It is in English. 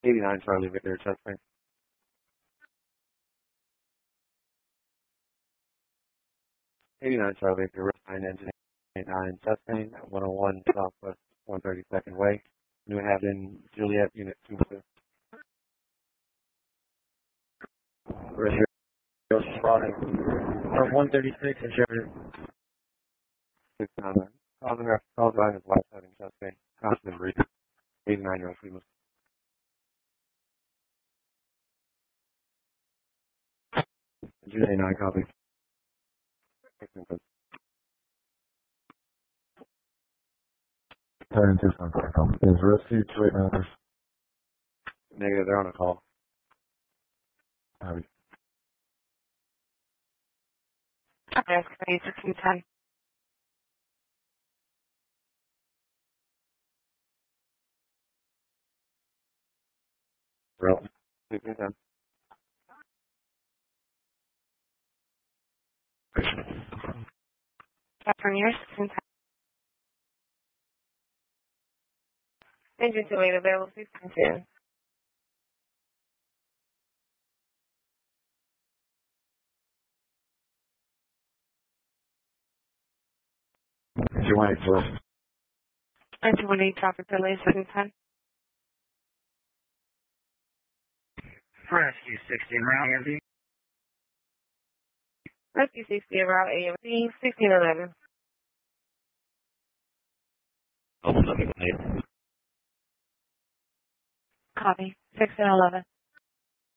89 Charlie Victor, Chester. 89 Charlie Victor, Riverside Engine 89 Chastain, 101 Southwest 132nd Way, New Haven, Juliet, Unit 26. Richard, spotting, or 136 and Sheridan. 69. Causing line is left heading Chastain, constant breeze, 89 North Lima. June 89 copy. Turn to Tucson. Is rescue 28 Negative, they're on a call. Abby. Yes, 1610. Real. 1610. California, 1610. Engine 28 available, 1610. Engine 1 first. Engine 18 traffic delay, 1610. Rescue 16 round AMD. Rescue 60 around AMC, 1611. Copy, 1611.